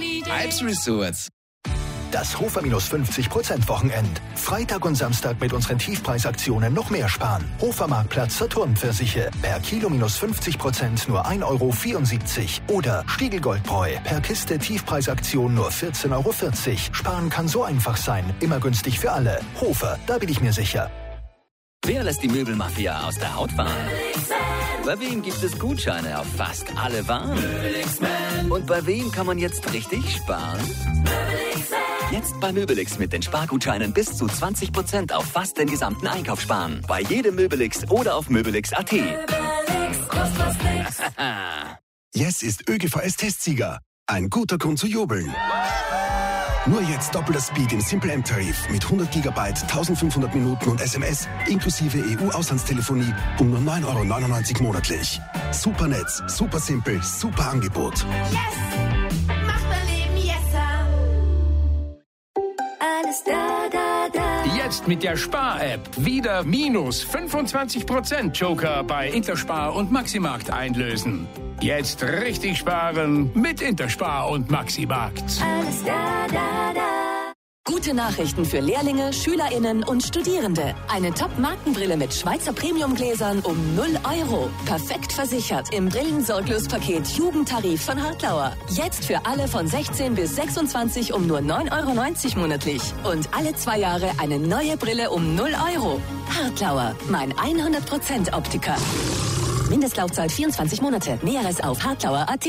Alps Resorts. Das Hofer minus 50% Wochenend. Freitag und Samstag mit unseren Tiefpreisaktionen noch mehr sparen. Hofer Marktplatz Saturn Pfirsiche. Per Kilo minus 50% nur 1,74 €. Oder Stiegel Goldbräu. Per Kiste Tiefpreisaktion nur 14,40 €. Sparen kann so einfach sein. Immer günstig für alle. Hofer, da bin ich mir sicher. Wer lässt die Möbelmafia aus der Haut fahren? Bei wem gibt es Gutscheine auf fast alle Waren? Und bei wem kann man jetzt richtig sparen? Jetzt bei Möbelix mit den Spargutscheinen bis zu 20% auf fast den gesamten Einkauf sparen. Bei jedem Möbelix oder auf möbelix.at. Yes ist ÖGVS-Testsieger. Ein guter Grund zu jubeln. Nur jetzt doppelter Speed im Simple M-Tarif mit 100 GB, 1500 Minuten und SMS inklusive EU-Auslandstelefonie um nur 9,99 € monatlich. Super Netz, super simpel, super Angebot. Yes! Macht mein Leben yesser! Alles da. Jetzt mit der Spar-App wieder minus 25% Joker bei Interspar und Maximarkt einlösen. Jetzt richtig sparen mit Interspar und Maximarkt. Alles da. Gute Nachrichten für Lehrlinge, SchülerInnen und Studierende. Eine Top-Markenbrille mit Schweizer Premiumgläsern um 0 €. Perfekt versichert im Brillensorglospaket Jugendtarif von Hartlauer. Jetzt für alle von 16 bis 26 um nur 9,90 € monatlich. Und alle 2 Jahre eine neue Brille um 0 €. Hartlauer, mein 100% Optiker. Mindestlaufzeit 24 Monate. Näheres auf hartlauer.at.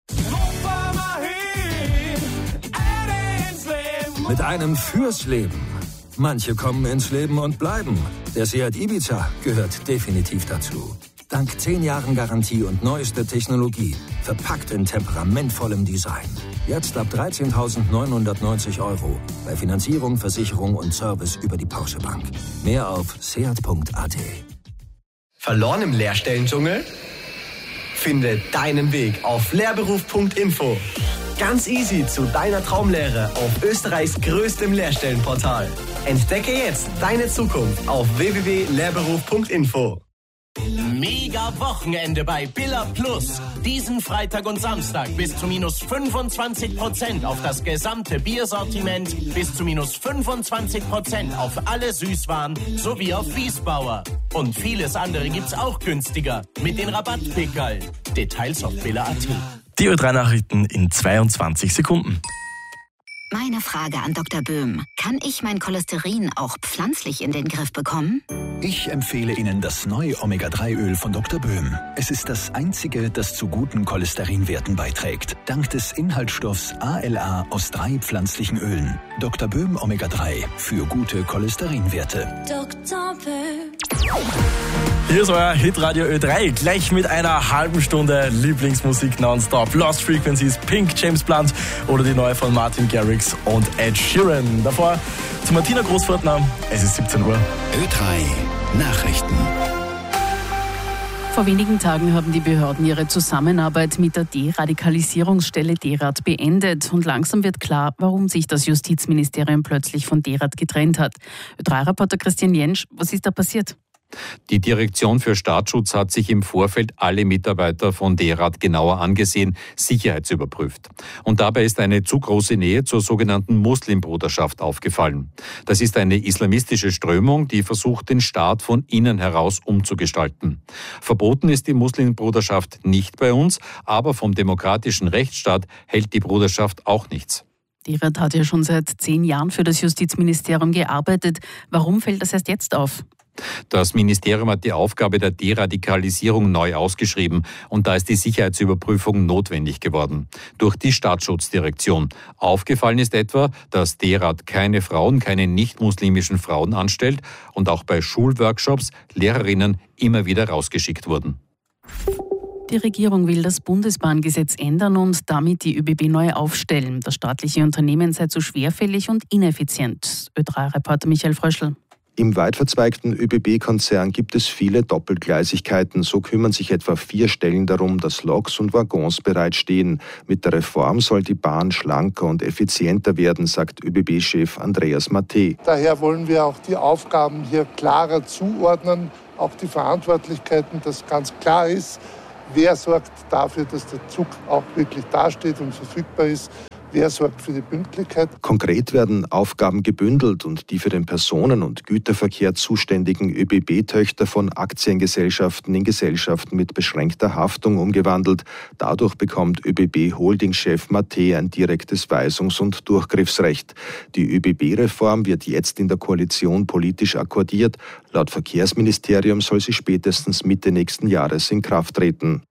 Mit einem fürs Leben. Manche kommen ins Leben und bleiben. Der Seat Ibiza gehört definitiv dazu. Dank 10 Jahren Garantie und neuester Technologie. Verpackt in temperamentvollem Design. Jetzt ab 13.990 €. Bei Finanzierung, Versicherung und Service über die Porsche Bank. Mehr auf seat.at. Verloren im Lehrstellendschungel? Finde deinen Weg auf lehrberuf.info. Ganz easy zu deiner Traumlehre auf Österreichs größtem Lehrstellenportal. Entdecke jetzt deine Zukunft auf www.lehrberuf.info. Mega Wochenende bei Billa Plus. Diesen Freitag und Samstag bis zu minus 25% auf das gesamte Biersortiment, bis zu minus 25% auf alle Süßwaren sowie auf Wiesbauer. Und vieles andere gibt's auch günstiger mit den Rabattpickerl. Details auf billa.at. Die Ö3-Nachrichten in 22 Sekunden. Meine Frage an Dr. Böhm. Kann ich mein Cholesterin auch pflanzlich in den Griff bekommen? Ich empfehle Ihnen das neue Omega-3-Öl von Dr. Böhm. Es ist das einzige, das zu guten Cholesterinwerten beiträgt. Dank des Inhaltsstoffs ALA aus 3 pflanzlichen Ölen. Dr. Böhm Omega-3 für gute Cholesterinwerte. Dr. Böhm. Hier ist euer Hitradio Ö3, gleich mit einer halben Stunde Lieblingsmusik nonstop. Lost Frequencies, Pink, James Blunt oder die neue von Martin Garrix und Ed Sheeran. Davor zu Martina Großfortner, es ist 17 Uhr. Ö3 Nachrichten. Vor wenigen Tagen haben die Behörden ihre Zusammenarbeit mit der Deradikalisierungsstelle DERAD beendet. Und langsam wird klar, warum sich das Justizministerium plötzlich von DERAD getrennt hat. Ö3-Reporter Christian Jentsch, was ist da passiert? Die Direktion für Staatsschutz hat sich im Vorfeld alle Mitarbeiter von DERAD genauer angesehen, sicherheitsüberprüft. Und dabei ist eine zu große Nähe zur sogenannten Muslimbruderschaft aufgefallen. Das ist eine islamistische Strömung, die versucht, den Staat von innen heraus umzugestalten. Verboten ist die Muslimbruderschaft nicht bei uns, aber vom demokratischen Rechtsstaat hält die Bruderschaft auch nichts. DERAD hat ja schon seit 10 Jahren für das Justizministerium gearbeitet. Warum fällt das erst jetzt auf? Das Ministerium hat die Aufgabe der Deradikalisierung neu ausgeschrieben und da ist die Sicherheitsüberprüfung notwendig geworden. Durch die Staatsschutzdirektion. Aufgefallen ist etwa, dass DERAD keine Frauen, keine nicht-muslimischen Frauen anstellt und auch bei Schulworkshops Lehrerinnen immer wieder rausgeschickt wurden. Die Regierung will das Bundesbahngesetz ändern und damit die ÖBB neu aufstellen. Das staatliche Unternehmen sei zu schwerfällig und ineffizient. Ö3-Reporter Michael Fröschl. Im weit verzweigten ÖBB-Konzern gibt es viele Doppelgleisigkeiten. So kümmern sich etwa 4 Stellen darum, dass Loks und Waggons bereitstehen. Mit der Reform soll die Bahn schlanker und effizienter werden, sagt ÖBB-Chef Andreas Matte. Daher wollen wir auch die Aufgaben hier klarer zuordnen, auch die Verantwortlichkeiten, dass ganz klar ist, wer sorgt dafür, dass der Zug auch wirklich dasteht und verfügbar ist. Wer sorgt für die Pünktlichkeit? Konkret werden Aufgaben gebündelt und die für den Personen- und Güterverkehr zuständigen ÖBB-Töchter von Aktiengesellschaften in Gesellschaften mit beschränkter Haftung umgewandelt. Dadurch bekommt ÖBB-Holdingchef Mate ein direktes Weisungs- und Durchgriffsrecht. Die ÖBB-Reform wird jetzt in der Koalition politisch akkordiert. Laut Verkehrsministerium soll sie spätestens Mitte nächsten Jahres in Kraft treten.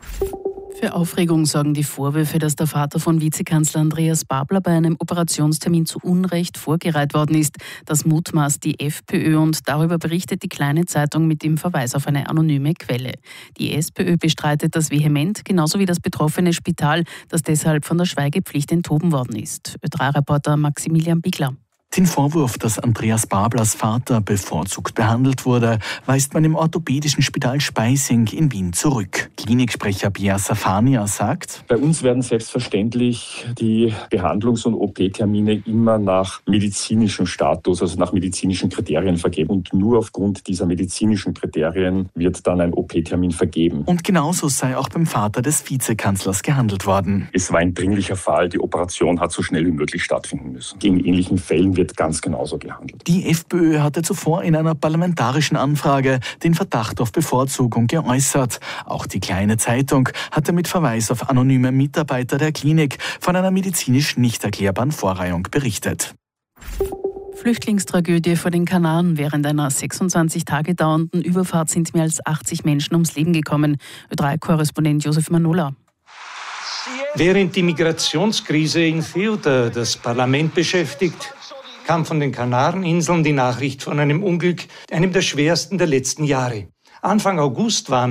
Für Aufregung sorgen die Vorwürfe, dass der Vater von Vizekanzler Andreas Babler bei einem Operationstermin zu Unrecht vorgereiht worden ist. Das mutmaßt die FPÖ und darüber berichtet die Kleine Zeitung mit dem Verweis auf eine anonyme Quelle. Die SPÖ bestreitet das vehement, genauso wie das betroffene Spital, das deshalb von der Schweigepflicht enthoben worden ist. Ö3-Reporter Maximilian Bigler. Den Vorwurf, dass Andreas Bablers Vater bevorzugt behandelt wurde, weist man im orthopädischen Spital Speising in Wien zurück. Kliniksprecher Pierre Safania sagt: Bei uns werden selbstverständlich die Behandlungs- und OP-Termine immer nach medizinischem Status, also nach medizinischen Kriterien vergeben. Und nur aufgrund dieser medizinischen Kriterien wird dann ein OP-Termin vergeben. Und genauso sei auch beim Vater des Vizekanzlers gehandelt worden. Es war ein dringlicher Fall. Die Operation hat so schnell wie möglich stattfinden müssen. In ähnlichen Fällen wird ganz genauso gehandelt. Die FPÖ hatte zuvor in einer parlamentarischen Anfrage den Verdacht auf Bevorzugung geäußert. Auch die Kleine Zeitung hatte mit Verweis auf anonyme Mitarbeiter der Klinik von einer medizinisch nicht erklärbaren Vorreihung berichtet. Flüchtlingstragödie vor den Kanaren. Während einer 26 Tage dauernden Überfahrt sind mehr als 80 Menschen ums Leben gekommen. Ö3-Korrespondent Josef Manola. Während die Migrationskrise in Ceuta das Parlament beschäftigt, kam von den Kanareninseln die Nachricht von einem Unglück, einem der schwersten der letzten Jahre. Anfang August waren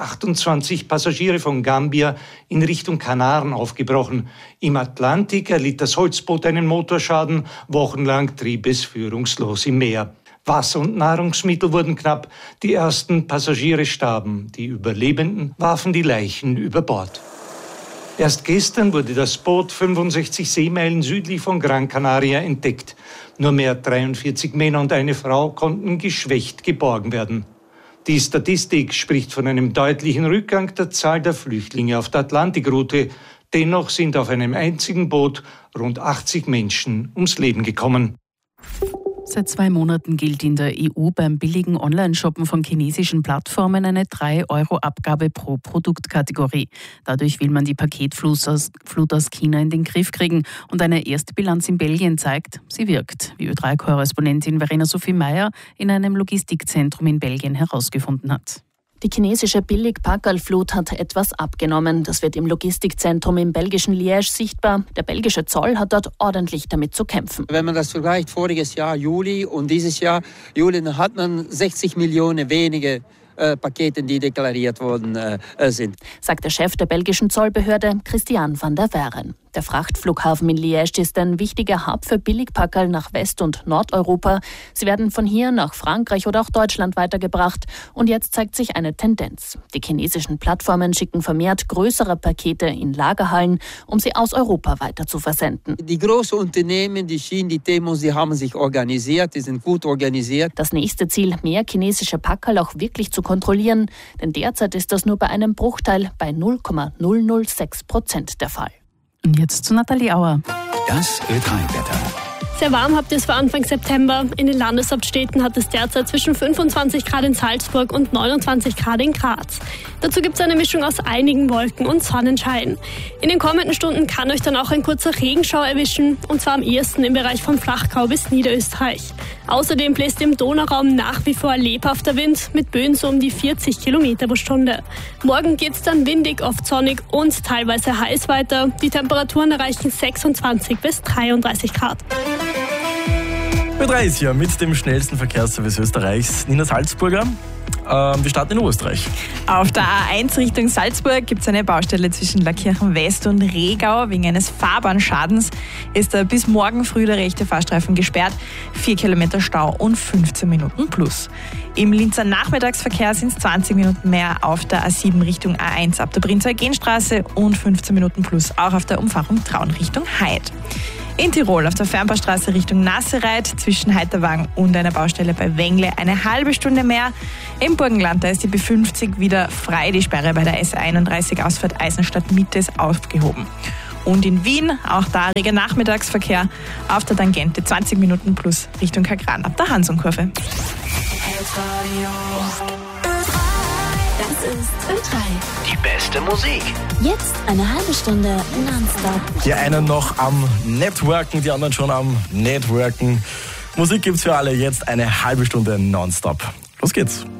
128 Passagiere von Gambia in Richtung Kanaren aufgebrochen. Im Atlantik erlitt das Holzboot einen Motorschaden. Wochenlang trieb es führungslos im Meer. Wasser und Nahrungsmittel wurden knapp. Die ersten Passagiere starben. Die Überlebenden warfen die Leichen über Bord. Erst gestern wurde das Boot 65 Seemeilen südlich von Gran Canaria entdeckt. Nur mehr 43 Männer und eine Frau konnten geschwächt geborgen werden. Die Statistik spricht von einem deutlichen Rückgang der Zahl der Flüchtlinge auf der Atlantikroute. Dennoch sind auf einem einzigen Boot rund 80 Menschen ums Leben gekommen. Seit 2 Monaten gilt in der EU beim billigen Online-Shoppen von chinesischen Plattformen eine 3-Euro-Abgabe pro Produktkategorie. Dadurch will man die Paketflut aus China in den Griff kriegen. Und eine erste Bilanz in Belgien zeigt, sie wirkt, wie Ö3-Korrespondentin Verena Sophie Meyer in einem Logistikzentrum in Belgien herausgefunden hat. Die chinesische Billig-Packerlflut hat etwas abgenommen. Das wird im Logistikzentrum im belgischen Liège sichtbar. Der belgische Zoll hat dort ordentlich damit zu kämpfen. Wenn man das vergleicht, voriges Jahr Juli und dieses Jahr Juli, dann hat man 60 Millionen weniger Pakete, die deklariert worden sind. Sagt der Chef der belgischen Zollbehörde, Christian van der Veeren. Der Frachtflughafen in Liège ist ein wichtiger Hub für Billigpackerl nach West- und Nordeuropa. Sie werden von hier nach Frankreich oder auch Deutschland weitergebracht. Und jetzt zeigt sich eine Tendenz. Die chinesischen Plattformen schicken vermehrt größere Pakete in Lagerhallen, um sie aus Europa weiter zu versenden. Die großen Unternehmen, die Schienen, die Demos, die haben sich organisiert, die sind gut organisiert. Das nächste Ziel, mehr chinesische Packerl auch wirklich zu kontrollieren. Denn derzeit ist das nur bei einem Bruchteil bei 0,006% der Fall. Und jetzt zu Nathalie Auer. Das Ö3-Wetter. Sehr warm habt ihr es für Anfang September. In den Landeshauptstädten hat es derzeit zwischen 25 Grad in Salzburg und 29 Grad in Graz. Dazu gibt es eine Mischung aus einigen Wolken und Sonnenschein. In den kommenden Stunden kann euch dann auch ein kurzer Regenschauer erwischen, und zwar am ehesten im Bereich vom Flachgau bis Niederösterreich. Außerdem bläst im Donauraum nach wie vor lebhafter Wind mit Böen so um die 40 Kilometer pro Stunde. Morgen geht es dann windig, oft sonnig und teilweise heiß weiter. Die Temperaturen erreichen 26 bis 33 Grad. Ö3 ist hier mit dem schnellsten Verkehrsservice Österreichs. Nina Salzburger. Wir starten in Österreich. Auf der A1 Richtung Salzburg gibt es eine Baustelle zwischen Lackirchen West und Regau. Wegen eines Fahrbahnschadens ist bis morgen früh der rechte Fahrstreifen gesperrt. 4 Kilometer Stau und 15 Minuten plus. Im Linzer Nachmittagsverkehr sind es 20 Minuten mehr auf der A7 Richtung A1 ab der Prinz-Eugen-Straße und 15 Minuten plus auch auf der Umfahrung Traun Richtung Heid. In Tirol auf der Fernbaustraße Richtung Nassereit zwischen Heiterwagen und einer Baustelle bei Wengle eine halbe Stunde mehr. Im Burgenland, da ist die B50 wieder frei. Die Sperre bei der S31 Ausfahrt Eisenstadt Mitte ist aufgehoben. Und in Wien, auch da reger Nachmittagsverkehr auf der Tangente 20 Minuten plus Richtung Kagran ab der Hansonkurve. Das ist Ö3. Die beste Musik. Jetzt eine halbe Stunde nonstop. Die einen noch am Networken, die anderen schon am Networken. Musik gibt's für alle, jetzt eine halbe Stunde nonstop. Los geht's.